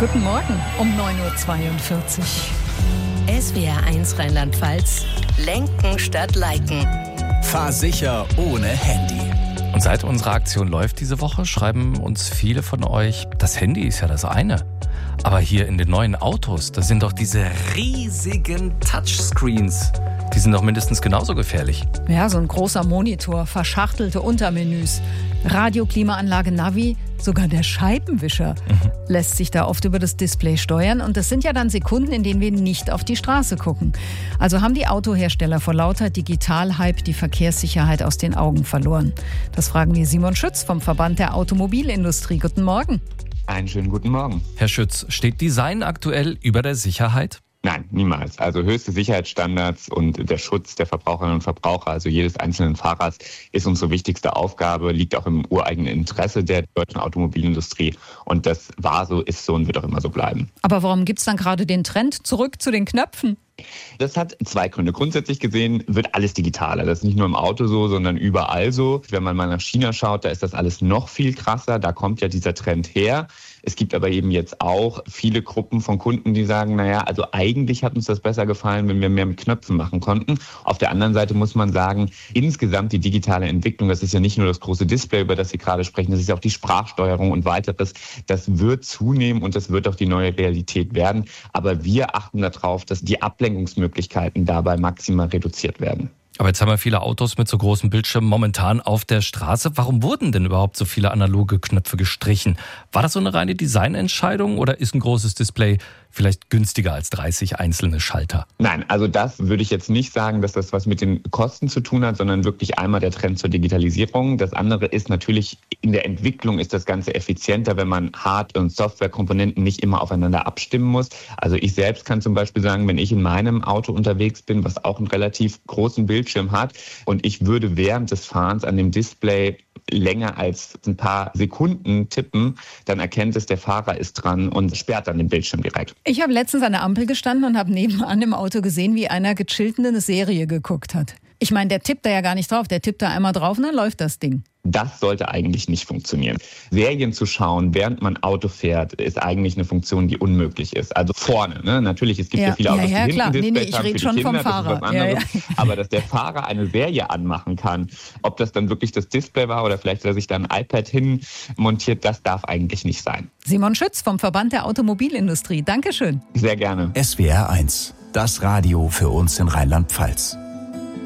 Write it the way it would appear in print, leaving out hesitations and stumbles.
Guten Morgen um 9.42 Uhr. SWR1 Rheinland-Pfalz. Lenken statt Liken. Fahr sicher ohne Handy. Und seit unsere Aktion läuft diese Woche, schreiben uns viele von euch, das Handy ist ja das eine. Aber hier in den neuen Autos, da sind doch diese riesigen Touchscreens. Die sind doch mindestens genauso gefährlich. Ja, so ein großer Monitor, verschachtelte Untermenüs, Radio, Klimaanlage, Navi, sogar der Scheibenwischer lässt sich da oft über das Display steuern. Und das sind ja dann Sekunden, in denen wir nicht auf die Straße gucken. Also haben die Autohersteller vor lauter Digital-Hype die Verkehrssicherheit aus den Augen verloren. Das fragen wir Simon Schütz vom Verband der Automobilindustrie. Guten Morgen. Einen schönen guten Morgen. Herr Schütz, steht Design aktuell über der Sicherheit? Nein, niemals. Also höchste Sicherheitsstandards und der Schutz der Verbraucherinnen und Verbraucher, also jedes einzelnen Fahrers, ist unsere wichtigste Aufgabe, liegt auch im ureigenen Interesse der deutschen Automobilindustrie. Und das war so, ist so und wird auch immer so bleiben. Aber warum gibt es dann gerade den Trend zurück zu den Knöpfen? Das hat zwei Gründe. Grundsätzlich gesehen wird alles digitaler. Das ist nicht nur im Auto so, sondern überall so. Wenn man mal nach China schaut, da ist das alles noch viel krasser. Da kommt ja dieser Trend her. Es gibt aber eben jetzt auch viele Gruppen von Kunden, die sagen, naja, also eigentlich hat uns das besser gefallen, wenn wir mehr mit Knöpfen machen konnten. Auf der anderen Seite muss man sagen, insgesamt die digitale Entwicklung, das ist ja nicht nur das große Display, über das Sie gerade sprechen, das ist ja auch die Sprachsteuerung und weiteres. Das wird zunehmen und das wird auch die neue Realität werden. Aber wir achten darauf, dass die Ablenkungsmöglichkeiten dabei maximal reduziert werden. Aber jetzt haben wir viele Autos mit so großen Bildschirmen momentan auf der Straße. Warum wurden denn überhaupt so viele analoge Knöpfe gestrichen? War das so eine reine Designentscheidung oder ist ein großes Display vielleicht günstiger als 30 einzelne Schalter? Nein, also das würde ich jetzt nicht sagen, dass das was mit den Kosten zu tun hat, sondern wirklich einmal der Trend zur Digitalisierung. Das andere ist natürlich, in der Entwicklung ist das Ganze effizienter, wenn man Hard- und Softwarekomponenten nicht immer aufeinander abstimmen muss. Also ich selbst kann zum Beispiel sagen, wenn ich in meinem Auto unterwegs bin, was auch einen relativ großen Bildschirm hat, und ich würde während des Fahrens an dem Display länger als ein paar Sekunden tippen, dann erkennt es, der Fahrer ist dran und sperrt dann den Bildschirm direkt. Ich habe letztens an der Ampel gestanden und habe nebenan im Auto gesehen, wie einer gechillt eine Serie geguckt hat. Ich meine, der tippt da ja gar nicht drauf. Der tippt da einmal drauf und dann läuft das Ding. Das sollte eigentlich nicht funktionieren. Serien zu schauen, während man Auto fährt, ist eigentlich eine Funktion, die unmöglich ist. Also vorne, ne? Natürlich, es gibt ja viele Autos, die hinten klar. Displays haben für die schon Kinder, vom Fahrer. das ist was anderes. Aber dass der Fahrer eine Serie anmachen kann, ob das dann wirklich das Display war oder vielleicht, dass er sich da ein iPad hin montiert, das darf eigentlich nicht sein. Simon Schütz vom Verband der Automobilindustrie. Dankeschön. Sehr gerne. SWR1, das Radio für uns in Rheinland-Pfalz.